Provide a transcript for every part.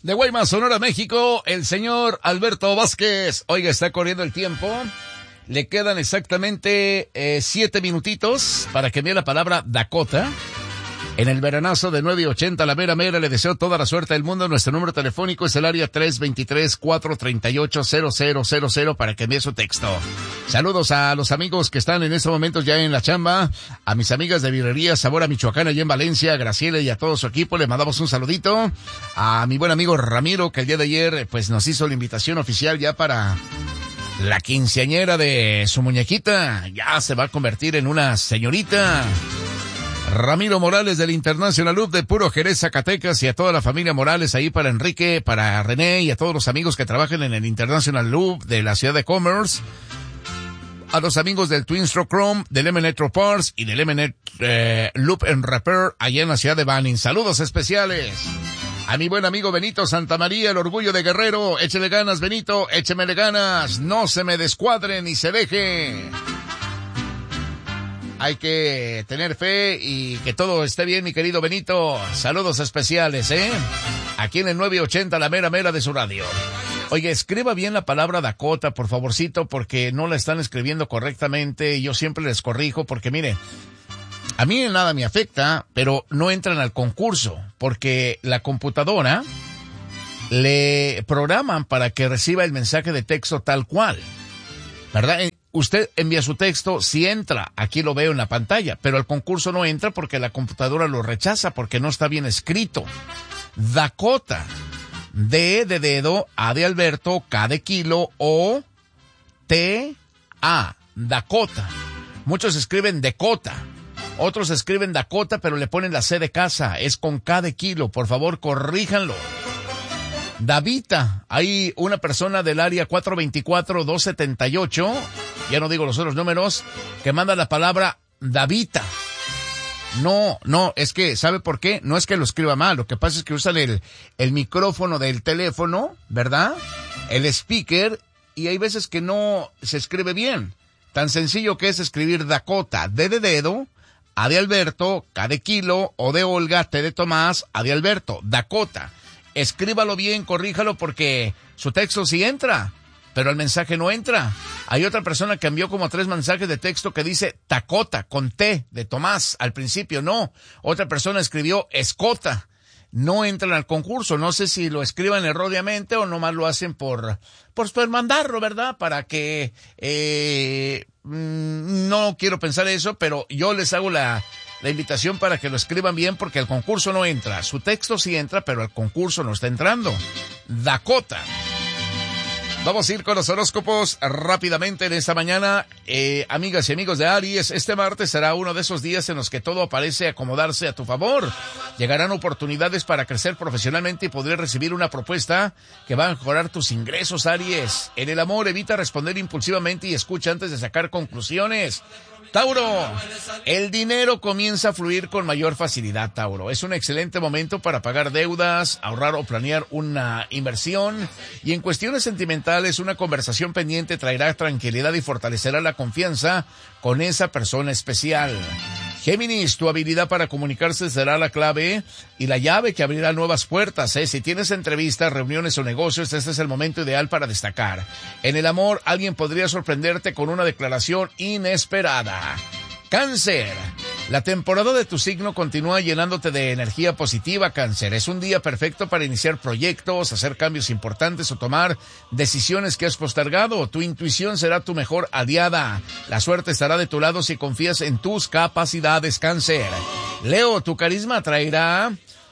De Guaymas, Sonora, México, el señor Alberto Vázquez. Oiga, está corriendo el tiempo. Le quedan exactamente 7 minutitos para que envíe la palabra Dakota. En el veranazo de 9:80, la mera le deseo toda la suerte del mundo. Nuestro número telefónico es el área 323-438-0000 para que envíe su texto. Saludos a los amigos que están en estos momentos ya en la chamba, a mis amigas de Birrería Sabor a Michoacán allá en Valencia, a Graciela y a todo su equipo, le mandamos un saludito. A mi buen amigo Ramiro, que el día de ayer pues nos hizo la invitación oficial ya para la quinceañera de su muñequita. Ya se va a convertir en una señorita. Ramiro Morales del International Loop de Puro Jerez, Zacatecas, y a toda la familia Morales ahí, para Enrique, para René y a todos los amigos que trabajan en el International Loop de la ciudad de Commerce. A los amigos del Twin Stroke Chrome, del M-Netro Parts y del M-Net Loop and Repair allá en la ciudad de Banning. Saludos especiales a mi buen amigo Benito Santamaría, el orgullo de Guerrero. Échele ganas, Benito, échemele ganas, no se me descuadre ni se deje. Hay que tener fe y que todo esté bien, mi querido Benito. Saludos especiales, aquí en el 980, la mera de su radio. Oye, escriba bien la palabra Dakota, por favorcito, porque no la están escribiendo correctamente. Yo siempre les corrijo, porque mire, a mí nada me afecta, pero no entran al concurso, porque la computadora le programan para que reciba el mensaje de texto tal cual, ¿verdad? Usted envía su texto, si entra, aquí lo veo en la pantalla, pero al concurso no entra porque la computadora lo rechaza, porque no está bien escrito. Dakota, D de dedo, A de Alberto, K de kilo, O, T, A, Dakota. Muchos escriben Dakota, otros escriben Dakota, pero le ponen la C de casa, es con K de kilo, por favor, corríjanlo. Davita, hay una persona del área 424-278, ya no digo los otros números, que manda la palabra Davita. No, es que, ¿sabe por qué? No es que lo escriba mal, lo que pasa es que usan el micrófono del teléfono, ¿verdad? El speaker, y hay veces que no se escribe bien. Tan sencillo que es escribir Dakota, D de dedo, A de Alberto, K de kilo, O de Olga, T de Tomás, A de Alberto, Dakota. Escríbalo bien, corríjalo, porque su texto sí entra, pero el mensaje no entra. Hay otra persona que envió como 3 mensajes de texto que dice Tacota, con T de Tomás, al principio no. Otra persona escribió Escota. No entran al concurso. No sé si lo escriban erróneamente o nomás lo hacen por mandarlo, ¿verdad? Para que, no quiero pensar eso, pero yo les hago la invitación para que lo escriban bien, porque el concurso no entra. Su texto sí entra, pero el concurso no está entrando. Dakota. Vamos a ir con los horóscopos rápidamente en esta mañana. Amigas y amigos de Aries, este martes será uno de esos días en los que todo parece acomodarse a tu favor. Llegarán oportunidades para crecer profesionalmente y podrás recibir una propuesta que va a mejorar tus ingresos, Aries. En el amor, evita responder impulsivamente y escucha antes de sacar conclusiones. Tauro, el dinero comienza a fluir con mayor facilidad, Tauro. Es un excelente momento para pagar deudas, ahorrar o planear una inversión. Y en cuestiones sentimentales, una conversación pendiente traerá tranquilidad y fortalecerá la confianza con esa persona especial. Géminis, tu habilidad para comunicarse será la clave y la llave que abrirá nuevas puertas. Si tienes entrevistas, reuniones o negocios, este es el momento ideal para destacar. En el amor, alguien podría sorprenderte con una declaración inesperada. Cáncer, la temporada de tu signo continúa llenándote de energía positiva, Cáncer. Es un día perfecto para iniciar proyectos, hacer cambios importantes o tomar decisiones que has postergado. Tu intuición será tu mejor aliada. La suerte estará de tu lado si confías en tus capacidades, Cáncer. Leo, tu carisma atraerá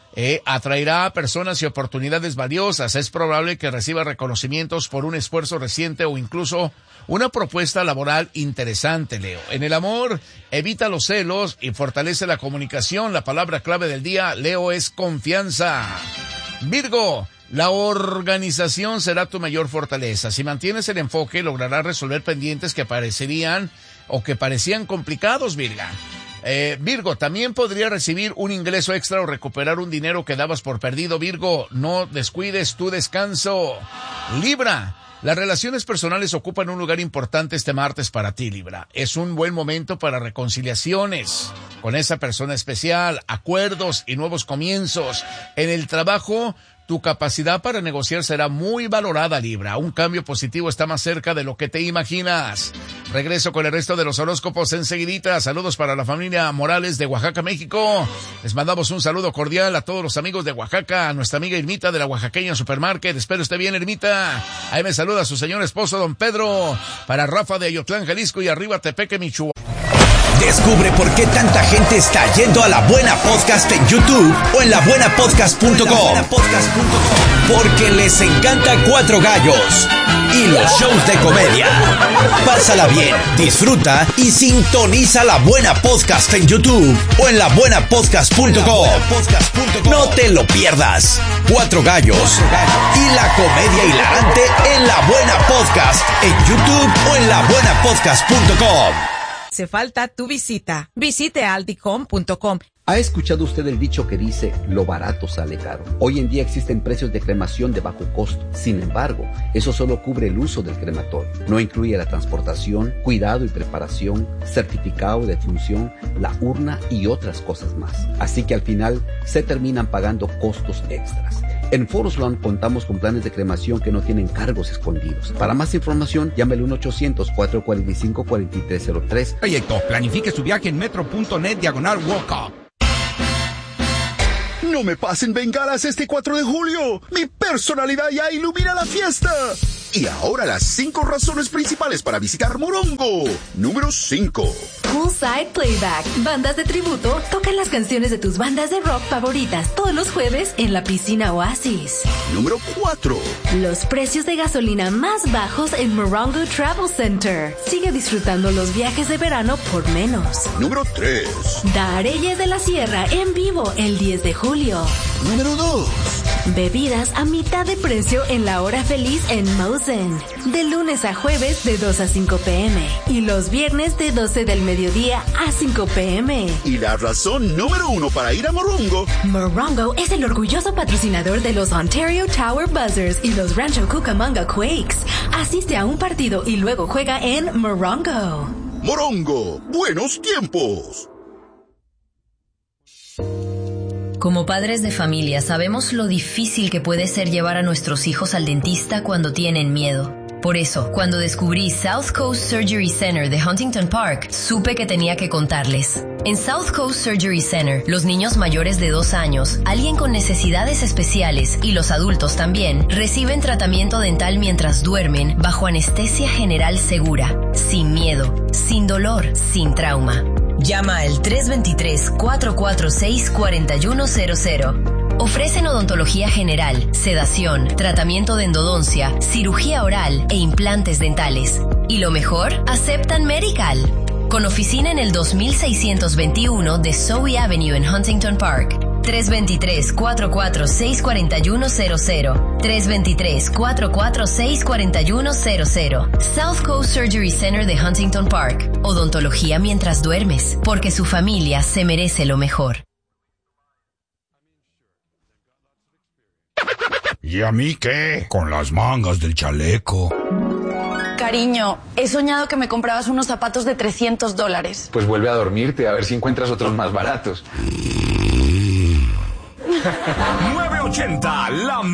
a personas y oportunidades valiosas. Es probable que reciba reconocimientos por un esfuerzo reciente o incluso una propuesta laboral interesante, Leo. En el amor, evita los celos y fortalece la comunicación. La palabra clave del día, Leo, es confianza. Virgo, la organización será tu mayor fortaleza. Si mantienes el enfoque, lograrás resolver pendientes que parecían complicados, Virgo, también podría recibir un ingreso extra o recuperar un dinero que dabas por perdido, Virgo. No descuides tu descanso. Libra, las relaciones personales ocupan un lugar importante este martes para ti, Libra. Es un buen momento para reconciliaciones con esa persona especial, acuerdos y nuevos comienzos. En el trabajo, Tu capacidad para negociar será muy valorada, Libra. Un cambio positivo está más cerca de lo que te imaginas. Regreso con el resto de los horóscopos enseguidita. Saludos para la familia Morales de Oaxaca, México. Les mandamos un saludo cordial a todos los amigos de Oaxaca, a nuestra amiga Irmita de la Oaxaqueña Supermarket. Espero esté bien, Irmita. Ahí me saluda a su señor esposo, don Pedro. Para Rafa de Ayotlán, Jalisco, y arriba Tepeque, Michoacán. Descubre por qué tanta gente está yendo a La Buena Podcast en YouTube o en labuenapodcast.com. Porque les encanta Cuatro Gallos y los shows de comedia. Pásala bien, disfruta y sintoniza La Buena Podcast en YouTube o en labuenapodcast.com. No te lo pierdas. Cuatro Gallos y la comedia hilarante en La Buena Podcast en YouTube o en labuenapodcast.com. Hace falta tu visita. Visite aldicom.com. ¿Ha escuchado usted el dicho que dice, lo barato sale caro? Hoy en día existen precios de cremación de bajo costo. Sin embargo, eso solo cubre el uso del crematorio. No incluye la transportación, cuidado y preparación, certificado de defunción, la urna y otras cosas más. Así que al final se terminan pagando costos extras. En Forosland contamos con planes de cremación que no tienen cargos escondidos. Para más información, llame al 1-800-445-4303. Proyecto, planifique su viaje en metro.net/walkup. No me pasen bengalas este 4 de julio. Mi personalidad ya ilumina la fiesta. Y ahora las 5 razones principales para visitar Morongo. Número 5. Poolside Playback. Bandas de tributo tocan las canciones de tus bandas de rock favoritas todos los jueves en la piscina Oasis. Número 4. Los precios de gasolina más bajos en Morongo Travel Center. Sigue disfrutando los viajes de verano por menos. Número 3. Dareyes de la Sierra en vivo el 10 de julio. Número 2. Bebidas a mitad de precio en la hora feliz en Mosen. De lunes a jueves de 2 a 5 p.m. Y los viernes de 12 del mediodía a 5 p.m. Y la razón número 1 para ir a Morongo. Morongo es el orgulloso patrocinador de los Ontario Tower Buzzers y los Rancho Cucamonga Quakes. Asiste a un partido y luego juega en Morongo. Morongo, buenos tiempos. Como padres de familia sabemos lo difícil que puede ser llevar a nuestros hijos al dentista cuando tienen miedo. Por eso, cuando descubrí South Coast Surgery Center de Huntington Park, supe que tenía que contarles. En South Coast Surgery Center, los niños mayores de 2 años, alguien con necesidades especiales y los adultos también, reciben tratamiento dental mientras duermen bajo anestesia general segura, sin miedo, sin dolor, sin trauma. Llama al 323-446-4100. Ofrecen odontología general, sedación, tratamiento de endodoncia, cirugía oral e implantes dentales. Y lo mejor, aceptan Medical. Con oficina en el 2621 de Zoe Avenue en Huntington Park. 323-446-4100. 323-446-4100. South Coast Surgery Center de Huntington Park. Odontología mientras duermes, porque su familia se merece lo mejor. ¿Y a mí qué? Con las mangas del chaleco. Cariño, he soñado que me comprabas unos zapatos de $300. Pues vuelve a dormirte, a ver si encuentras otros más baratos. 980, la